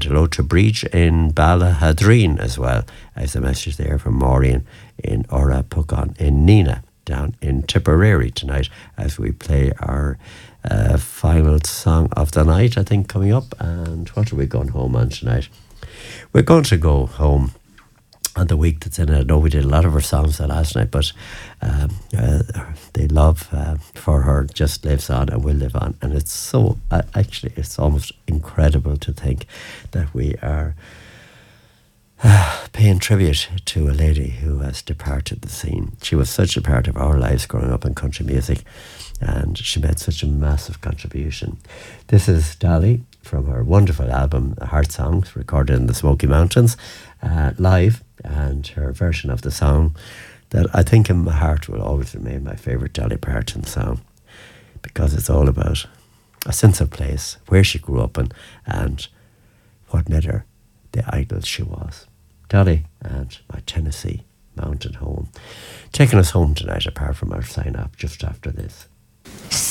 hello to Breach in Ballahadreen as well. As a message there from Maureen in Ora Puckon in Nina down in Tipperary tonight as we play our final song of the night, I think, coming up. And what are we going home on tonight? We're going to go home on the week that's in it. I know we did a lot of her songs last night, but the love for her just lives on and will live on. And it's so, actually, it's almost incredible to think that we are paying tribute to a lady who has departed the scene. She was such a part of our lives growing up in country music, and she made such a massive contribution. This is Dolly from her wonderful album Heart Songs, recorded in the Smoky Mountains live, and her version of the song that I think in my heart will always remain my favourite Dolly Parton song, because it's all about a sense of place, where she grew up in, and what made her the idol she was. Dolly and My Tennessee Mountain Home, taking us home tonight, apart from our sign-up just after this.